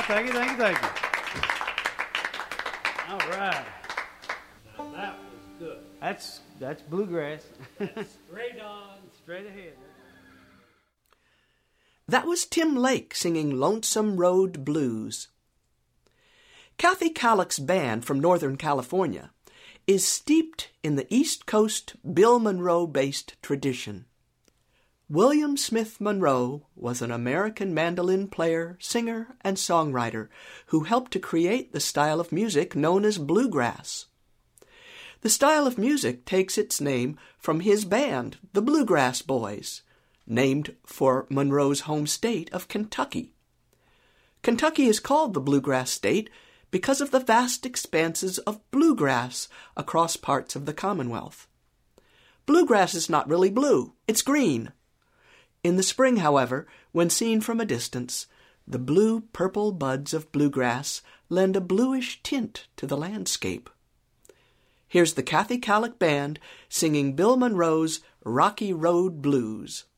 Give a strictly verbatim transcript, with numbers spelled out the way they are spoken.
thank you, thank you, thank you. All right. Now that was good. That's that's bluegrass. That's straight on. Straight ahead. That was Tim Lake singing Lonesome Road Blues. Kathy Kalloch's band from Northern California is steeped in the East Coast Bill Monroe-based tradition. William Smith Monroe was an American mandolin player, singer, and songwriter who helped to create the style of music known as bluegrass. The style of music takes its name from his band, the Bluegrass Boys, named for Monroe's home state of Kentucky. Kentucky is called the Bluegrass State because of the vast expanses of bluegrass across parts of the Commonwealth. Bluegrass is not really blue, it's green. In the spring, however, when seen from a distance, the blue-purple buds of bluegrass lend a bluish tint to the landscape. Here's the Kathy Kalloch Band singing Bill Monroe's Rocky Road Blues.